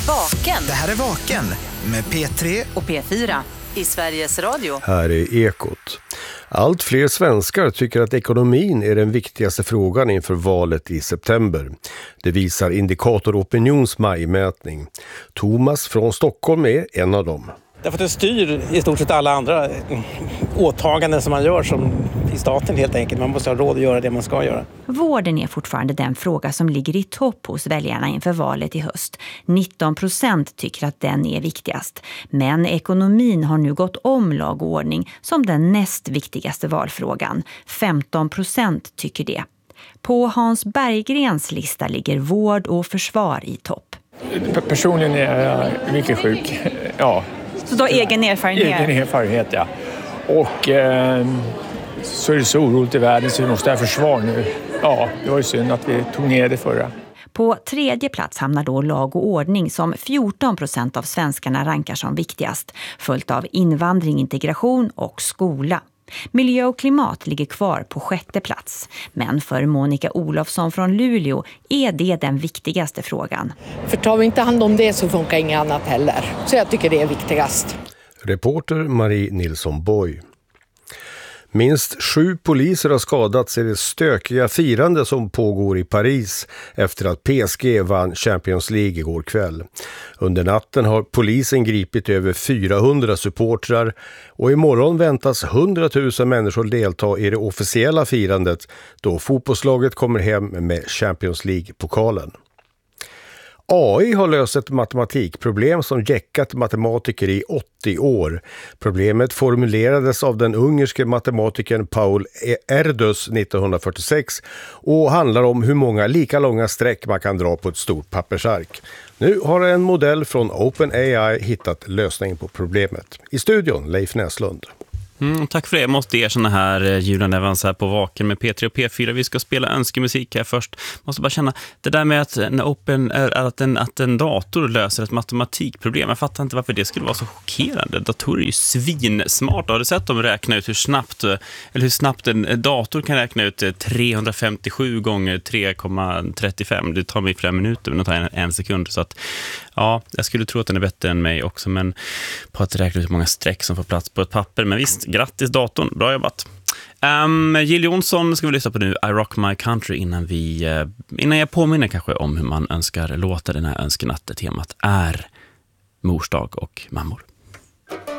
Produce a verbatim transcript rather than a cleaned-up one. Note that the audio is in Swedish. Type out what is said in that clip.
Vaken. Det här är Vaken med P tre och P fyra i Sveriges Radio. Här är Ekot. Allt fler svenskar tycker att ekonomin är den viktigaste frågan inför valet i september. Det visar Indikator Opinions majmätning. Thomas från Stockholm är en av dem. Därför att det styr i stort sett alla andra åtaganden som man gör som i staten helt enkelt. Man måste ha råd att göra det man ska göra. Vården är fortfarande den fråga som ligger i topp hos väljarna inför valet i höst. nitton procent tycker att den är viktigast. Men ekonomin har nu gått om lag och ordning som den näst viktigaste valfrågan. femton procent tycker det. På Hans Berggrens lista ligger vård och försvar i topp. Personligen är jag mycket sjuk, ja. Så du har egen erfarenhet? Egen erfarenhet, ja. Och eh, så är det så oroligt i världen så vi måste ha försvar nu. Ja, det var ju synd att vi tog ner det förra. På tredje plats hamnar då lag och ordning som fjorton procent av svenskarna rankar som viktigast. Följt av invandring, integration och skola. Miljö och klimat ligger kvar på sjätte plats. Men för Monica Olofsson från Luleå är det den viktigaste frågan. För tar vi inte hand om det så funkar inget annat heller. Så jag tycker det är viktigast. Reporter Marie Nilsson Boy. Minst sju poliser har skadats i det stökiga firande som pågår i Paris efter att P S G vann Champions League igår kväll. Under natten har polisen gripit över fyrahundra supportrar och imorgon väntas hundratusen människor delta i det officiella firandet då fotbollslaget kommer hem med Champions League-pokalen. A I har löst ett matematikproblem som jäckat matematiker i åttio år. Problemet formulerades av den ungerske matematikern Paul Erdős nittonhundrafyrtiosex och handlar om hur många lika långa streck man kan dra på ett stort pappersark. Nu har en modell från OpenAI hittat lösningen på problemet. I studion Leif Näslund. Mm, tack för det. Jag måste erkänna här, Julian Evans här på Vaken med P tre och P fyra. Vi ska spela önskemusik här först. Måste bara känna, det där med att en, open, att en, att en dator löser ett matematikproblem. Jag fattar inte varför det skulle vara så chockerande. Datorer är ju svinsmarta. Har du sett dem räkna ut hur snabbt, eller hur snabbt en dator kan räkna ut trehundrafemtiosju gånger tre komma trettiofem? Det tar mig flera minuter, men det tar en, en sekund. Så att, ja, jag skulle tro att den är bättre än mig också, men på att räkna ut hur många streck som får plats på ett papper. Men visst, grattis datorn, bra jobbat. Um, Jill Johnson ska vi lyssna på nu, I Rock My Country, innan, vi, uh, innan jag påminner kanske om hur man önskar låta den här önskenatt. Temat är morsdag och mammor.